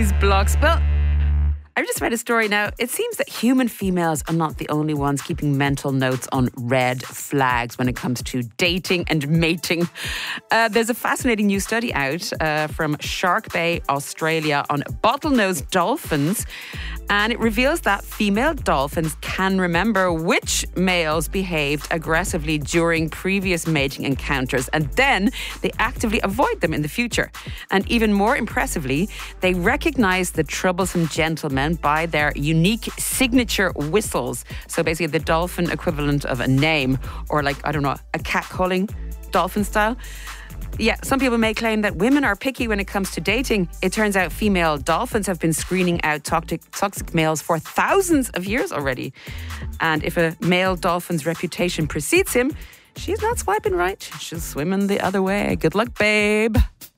these blocks. Well, I just read a story now. It seems that human females are not the only ones keeping mental notes on red flags when it comes to dating and mating. There's a fascinating new study out from Shark Bay, Australia, on bottlenose dolphins. And it reveals that female dolphins can remember which males behaved aggressively during previous mating encounters, and then they actively avoid them in the future. And even more impressively, they recognize the troublesome gentlemen by their unique signature whistles. So basically the dolphin equivalent of a name, or like, I don't know, a cat calling dolphin style. Yeah, some people may claim that women are picky when it comes to dating. It turns out female dolphins have been screening out toxic males for thousands of years already. And if a male dolphin's reputation precedes him, she's not swiping right. She's swimming the other way. Good luck, babe.